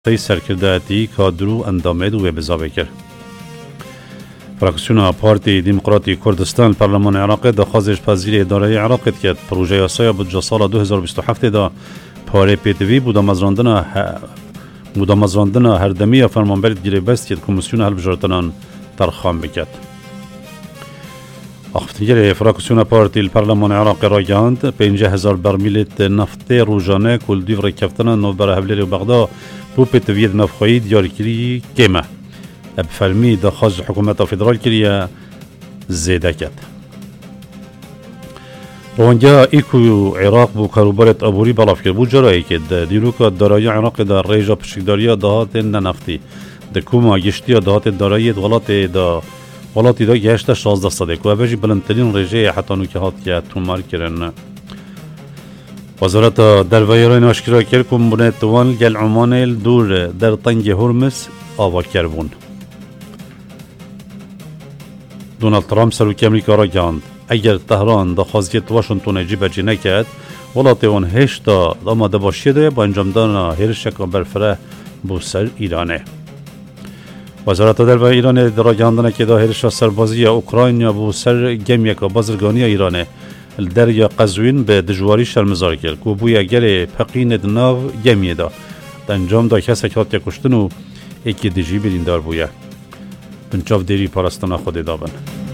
تی سرکرده‌تی کادرو اندامید و بزاوی کرد. فراکسیون پارتی دموکراتی کردستان پارلمان عراق دخواستش پذیر اداره عراق کرد. پروژه یاسای بودجه سال 2027 دا پاره پیتوی بودامزراندن هر دمی فرمانبرد گیره بست که کمیسیون حل بجارتنان ترخام بکد. اختیار فراکسیون پارتی پارلمان عراق را گاند 50,000 برمیل نفت روزانه کل دیو رکفتن نو بر حوله بغداد بو پیتوی نفخویی دیارکری کمه. اب فرمی دخواست حکومت فدرال کریه زیده کد. روانجا ایکو عراق بو کاروبارت ابوری بلاف کرد. بو جرایی کد دیروکا دارایی عراق در ریجا پشکداریا دهات نفتی دکوما گشتی دهات دارایی ولاتی دا گشت 16% و اوجی بلندترین ریجه حتی نوکهات که تومار کرن. وزارت دروایران اشکرا کرد که منتوان گل عمان دور در تنگ هرمز آوا کربون. دونالد ترامپ سروکی امریکا را گاند اگر تهران دخواست واشنطن جیبجی نکرد ولاتی اون هشتا آماده باشیده با انجام دادن هرشک برفره بو سر ایرانه. وزارت دروای ایران را گاندن که هرشا سربازی اوکراین بو سر گمیک بازرگانی ایرانه دریا قزوین به دجواری شرمزار کرد که بوی اگر پقین دناو گمیه دا انجام دا کسی که هات کشتن و ایکی دیجی بریندار بویه. بنچاف دیری پارستان خود دابن.